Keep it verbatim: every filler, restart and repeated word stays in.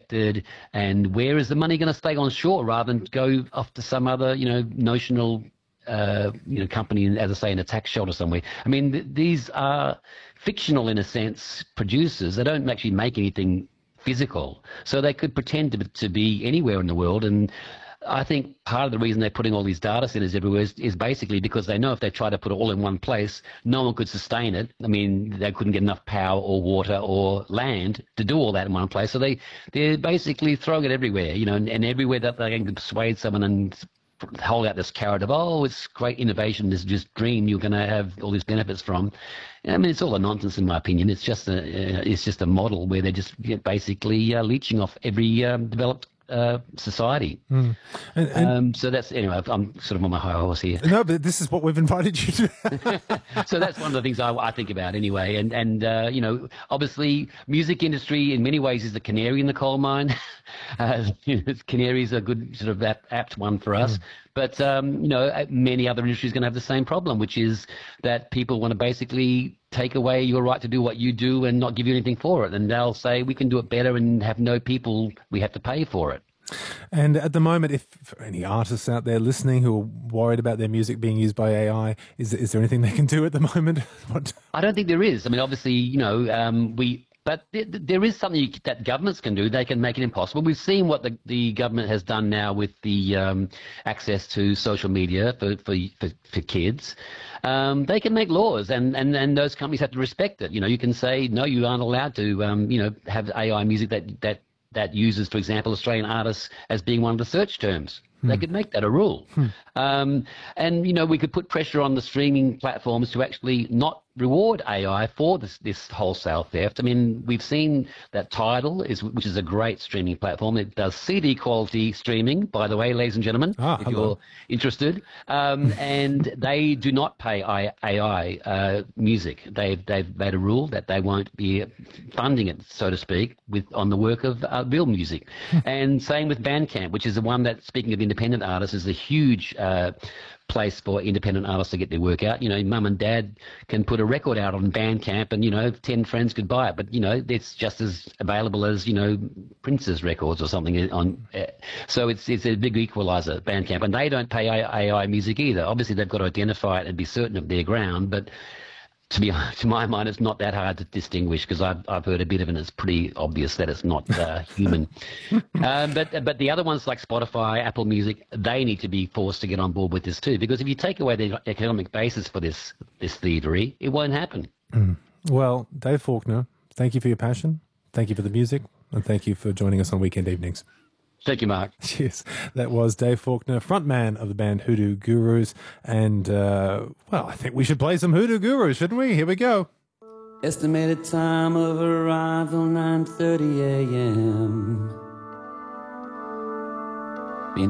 respected, and where is the money going to stay on shore rather than go off to some other, you know, notional, uh, you know, company, as I say, in a tax shelter somewhere? I mean, th- these are fictional, in a sense, producers. They don't actually make anything physical, so they could pretend to, to be anywhere in the world. And I think part of the reason they're putting all these data centers everywhere is, is basically because they know if they try to put it all in one place, no one could sustain it. I mean, they couldn't get enough power or water or land to do all that in one place. So they, they're basically throwing it everywhere, you know, and, and everywhere that they can persuade someone and hold out this carrot of, oh, it's great innovation, this just dream you're going to have all these benefits from. I mean, it's all a nonsense in my opinion. It's just a, uh, it's just a model where they're just you know, basically uh, leeching off every um, developed uh, society. Mm. And, and um, so that's, anyway, I'm sort of on my high horse here. No, but this is what we've invited you to. So that's one of the things I, I think about anyway. And, and uh, you know, obviously music industry in many ways is the canary in the coal mine. uh, you know, canaries are a good sort of apt, apt one for us. Mm. But, um, you know, many other industries are going to have the same problem, which is that people want to basically take away your right to do what you do and not give you anything for it. And they'll say, we can do it better and have no people, we have to pay for it. And at the moment, if for any artists out there listening who are worried about their music being used by A I, is, is there anything they can do at the moment? What? I don't think there is. I mean, obviously, you know, um, we... But there is something that governments can do. They can make it impossible. We've seen what the, the government has done now with the um, access to social media for, for, for, for kids. Um, they can make laws, and, and, and those companies have to respect it. You know, you can say, no, you aren't allowed to, um, you know, have A I music that, that, that uses, for example, Australian artists as being one of the search terms. Hmm. They could make that a rule. Hmm. Um, and, you know, we could put pressure on the streaming platforms to actually not reward A I for this, this wholesale theft. I mean, we've seen that Tidal, is, which is a great streaming platform. It does C D quality streaming, by the way, ladies and gentlemen, ah, if hello. you're interested. Um, and they do not pay A I uh, music. They've, they've made a rule that they won't be funding it, so to speak, with on the work of uh, real music. And same with Bandcamp, which is the one that, speaking of independent artists, is a huge uh, place for independent artists to get their work out. You know, mum and dad can put a record out on Bandcamp and, you know, ten friends could buy it. But, you know, it's just as available as, you know, Prince's records or something on. Uh, so it's it's a big equalizer, Bandcamp. And they don't pay A I music either. Obviously, they've got to identify it and be certain of their ground. But to be to my mind, it's not that hard to distinguish because I've, I've heard a bit of it and it's pretty obvious that it's not uh, human. um, but but the other ones like Spotify, Apple Music, they need to be forced to get on board with this too, because if you take away the economic basis for this, this thievery, it won't happen. Mm. Well, Dave Faulkner, thank you for your passion. Thank you for the music. And thank you for joining us on Weekend Evenings. Thank you, Mark. Cheers. That was Dave Faulkner, frontman of the band Hoodoo Gurus. And, uh, well, I think we should play some Hoodoo Gurus, shouldn't we? Here we go. Estimated time of arrival, nine thirty a.m.